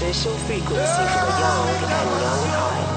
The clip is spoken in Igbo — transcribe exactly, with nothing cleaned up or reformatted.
artificial frequency for the young and young at heart.